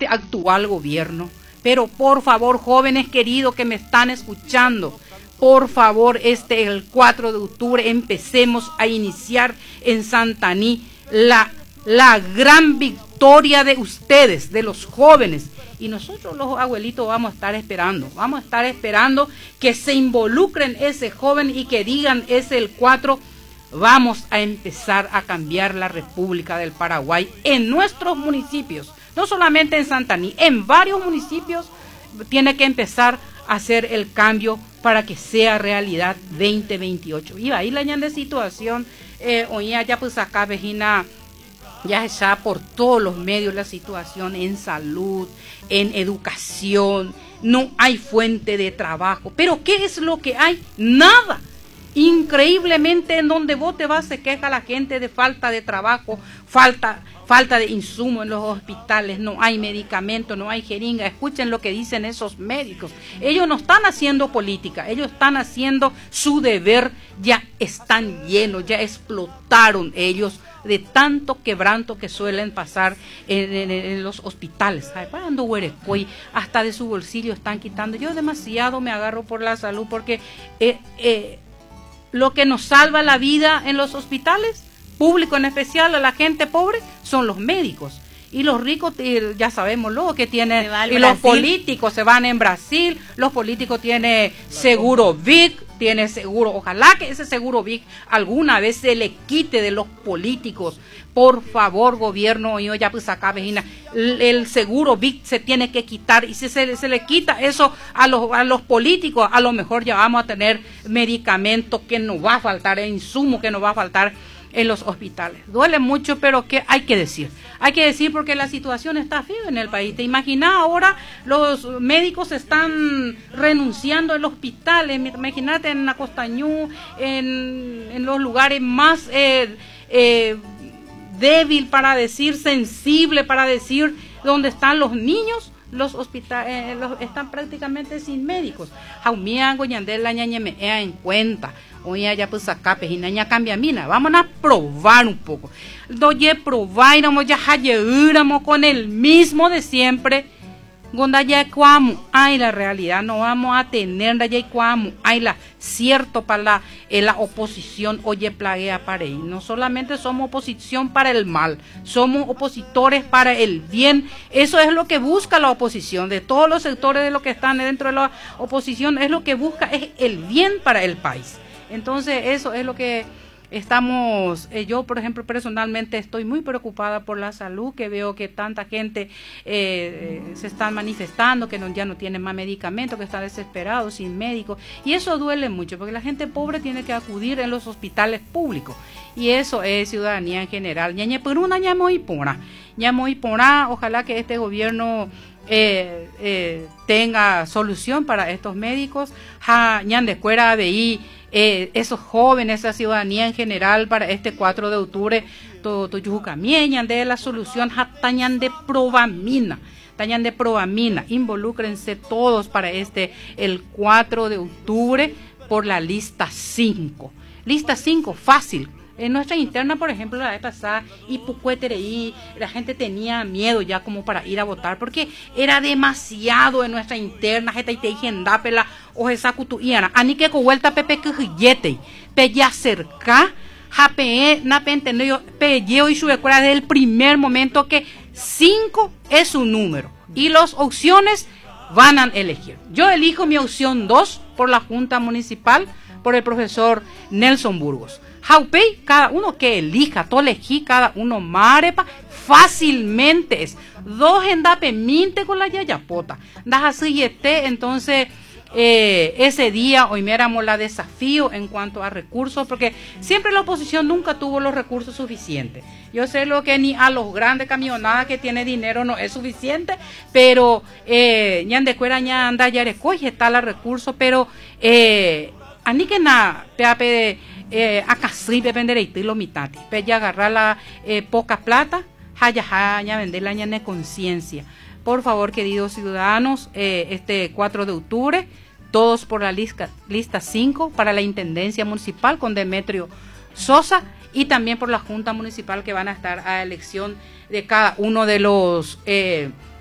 este actual gobierno. Pero por favor, jóvenes queridos que me están escuchando, por favor, el 4 de octubre empecemos a iniciar en Santaní la gran victoria de ustedes, de los jóvenes. Y nosotros los abuelitos vamos a estar esperando que se involucren ese joven y que digan es el 4. Vamos a empezar a cambiar la República del Paraguay en nuestros municipios, no solamente en Santaní, en varios municipios tiene que empezar a hacer el cambio para que sea realidad 2028. Y ahí la de situación, hoy ya pues acá vecina, ya está por todos los medios la situación en salud, en educación, no hay fuente de trabajo. Pero ¿qué es lo que hay? Nada. Increíblemente en donde vos te vas se queja la gente de falta de trabajo, falta de insumo en los hospitales, no hay medicamento, no hay jeringa. Escuchen lo que dicen esos médicos. Ellos no están haciendo política, ellos están haciendo su deber, ya están llenos, ya explotaron ellos de tanto quebranto que suelen pasar en los hospitales. Hasta de su bolsillo están quitando. Yo demasiado me agarro por la salud porque lo que nos salva la vida en los hospitales, público en especial a la gente pobre, son los médicos. Y los ricos, ya sabemos lo que tienen, y los políticos se van en Brasil, los políticos tienen seguro VIC, tiene seguro, ojalá que ese seguro VIC alguna vez se le quite de los políticos. Por favor, gobierno, yo ya pues acá, vecina, el seguro VIC se tiene que quitar, y si se le quita eso a los políticos, a lo mejor ya vamos a tener medicamentos que nos va a faltar, insumo que nos va a faltar en los hospitales. Duele mucho, pero ¿qué hay que decir? Hay que decir porque la situación está fea en el país. ¿Te imaginas ahora los médicos están renunciando en los hospitales? Imagínate en Acostañú, en los lugares más débil para decir, sensible para decir, donde están los niños. Los hospitales están prácticamente sin médicos. Jaumiango ñandela ñañeme en cuenta. Oye, ya pues acá pejinaña cambia mina. Vamos a probar un poco. Doye probairamos ya hayeuramos con el mismo de siempre. Gonda ya cuamu, ay la realidad no vamos a tener ya cuamu, ay la cierto para la oposición oye plaguea para ahí. No solamente somos oposición para el mal, somos opositores para el bien. Eso es lo que busca la oposición, de todos los sectores de los que están dentro de la oposición, es lo que busca, es el bien para el país. Entonces eso es lo que estamos, yo por ejemplo personalmente estoy muy preocupada por la salud, que veo que tanta gente se están manifestando, que ya no tienen más medicamentos, que están desesperados, sin médicos, y eso duele mucho, porque la gente pobre tiene que acudir en los hospitales públicos, y eso es ciudadanía en general. Ñañe Peruna, ojalá que este gobierno tenga solución para estos médicos, ñandescuera veí esos jóvenes, esa ciudadanía en general para este 4 de octubre, Toyujucamien, de la solución, tañan de provamina, involúcrense todos para el 4 de octubre por la lista 5. Lista 5, fácil. En nuestra interna, por ejemplo, la vez pasada, Ipucuetereí, la gente tenía miedo ya como para ir a votar, porque era demasiado en nuestra interna, o esa cutuiana, ani que vuelta pepe que ya cerca, jape, napenteneyo, pelleo y subecuera desde el primer momento que 5 es su número, y las opciones van a elegir. Yo elijo mi opción 2 por la Junta Municipal, por el profesor Nelson Burgos. Jaupey, cada uno que elija, todo elegí, cada uno marepa, fácilmente es. 2 en dape minte con la yayapota. Das así entonces ese día hoy miramos la desafío en cuanto a recursos, porque siempre la oposición nunca tuvo los recursos suficientes. Yo sé lo que ni a los grandes camionadas que tiene dinero no es suficiente, pero ñandecuera ña anda ya recoge tal recursos, pero ani que na peape acá sí dependereite lo mitati, pe ya agarrar la poca plata, ya venderla ya de conciencia. Por favor, queridos ciudadanos, este 4 de octubre, todos por la lista 5 para la Intendencia Municipal con Demetrio Sosa, y también por la Junta Municipal, que van a estar a elección de cada uno de los